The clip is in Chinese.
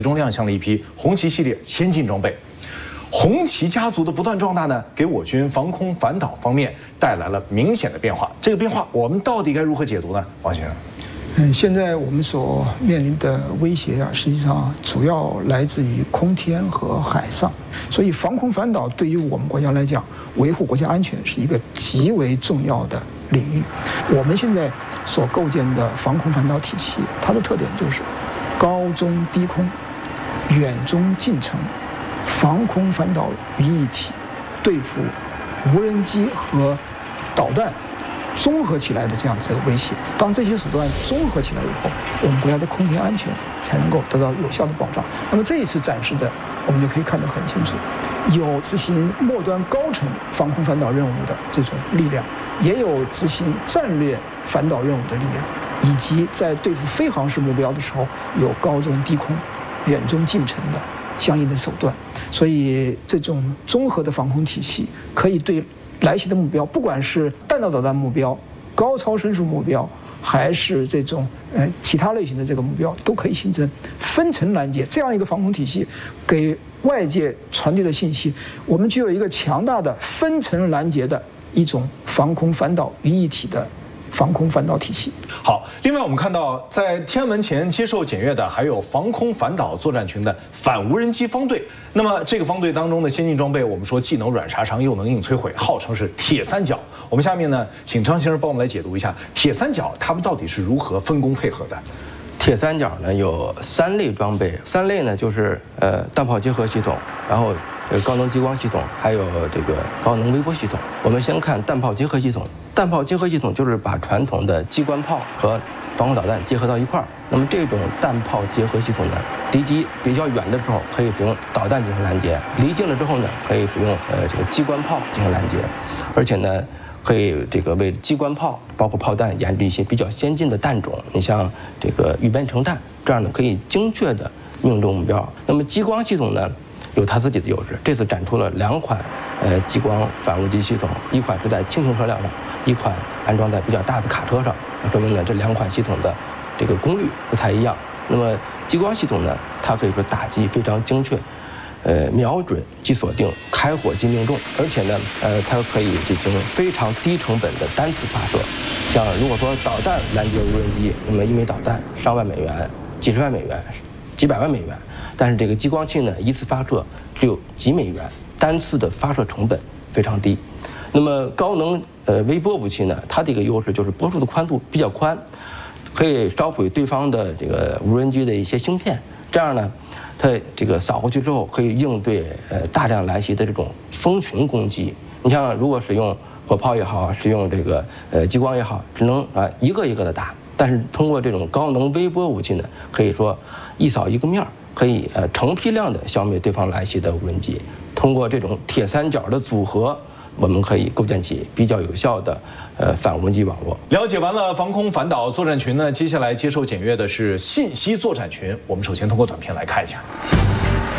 中亮相了一批红旗系列先进装备。红旗家族的不断壮大呢，给我军防空反导方面带来了明显的变化。这个变化我们到底该如何解读呢？王先生， 现在我们所面临的威胁啊，实际上主要来自于空天和海上，所以防空反导对于我们国家来讲，维护国家安全是一个极为重要的领域。我们现在所构建的防空反导体系，它的特点就是高中低空、远中近程、防空反导于一体，对付无人机和导弹综合起来的这样的威胁。当这些手段综合起来以后，我们国家的空天安全才能够得到有效的保障。那么这一次展示的，我们就可以看得很清楚，有执行末端高程防空反导任务的这种力量，也有执行战略反导任务的力量，以及在对付非航式目标的时候，有高中低空、远中近程的相应的手段。所以这种综合的防空体系可以对来袭的目标，不管是弹道导弹目标、高超声速目标，还是这种其他类型的这个目标，都可以形成分层拦截。这样一个防空体系给外界传递的信息，我们具有一个强大的分层拦截的一种防空反导于一体的防空反导体系。 好，另外我们看到，在天安门前接受检阅的还有防空反导作战群的反无人机方队。那么这个方队当中的先进装备，我们说既能软杀伤，又能硬摧毁，号称是铁三角。我们下面呢，请张先生帮我们来解读一下铁三角他们到底是如何分工配合的。 铁三角呢有3类装备，3类呢就是弹炮结合系统，然后高能激光系统，还有这个高能微波系统。我们先看弹炮结合系统。弹炮结合系统就是把传统的机关炮和防空导弹结合到一块儿。那么这种弹炮结合系统呢，敌机比较远的时候可以使用导弹进行拦截，离近了之后呢，可以使用这个机关炮进行拦截，而且呢，可以这个为机关炮包括炮弹研制一些比较先进的弹种。你像这个预编程弹，这样呢可以精确的命中目标。那么激光系统呢，有它自己的优势。这次展出了2款激光反无机系统，一款是在轻型车辆上，一款安装在比较大的卡车上，说明呢这2款系统的这个功率不太一样。那么激光系统呢，它可以说打击非常精确，瞄准即锁定，开火即命中，而且呢，它可以进行非常低成本的单次发射。像如果说导弹拦截无人机，那么1枚导弹上万美元、几十万美元、几百万美元，但是这个激光器呢，一次发射只有几美元，单次的发射成本非常低。那么高能微波武器呢，它的一个优势就是波束的宽度比较宽，可以烧毁对方的这个无人机的一些芯片，这样呢，它这个扫过去之后可以应对大量来袭的这种蜂群攻击。你像如果使用火炮也好，使用这个激光也好，只能一个一个的打。但是通过这种高能微波武器呢，可以说一扫一个面，可以成批量的消灭对方来袭的无人机。通过这种铁三角的组合，我们可以构建起比较有效的反无人机网络。 了解完了防空反导作战群呢，接下来接受检阅的是信息作战群。我们首先通过短片来看一下。